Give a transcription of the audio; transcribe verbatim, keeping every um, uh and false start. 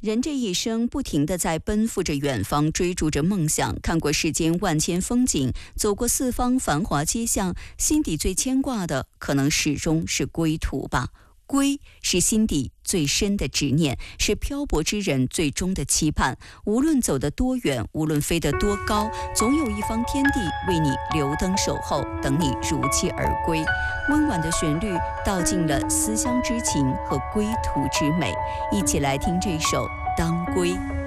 人这一生不停地在奔赴着远方，追逐着梦想，看过世间万千风景，走过四方繁华街巷，心底最牵挂的可能始终是归途吧。归是心底最深的执念，是漂泊之人最终的期盼。无论走得多远，无论飞得多高，总有一方天地为你留灯守候，等你如期而归。温婉的旋律道尽了思乡之情和归途之美，一起来听这首《当归》。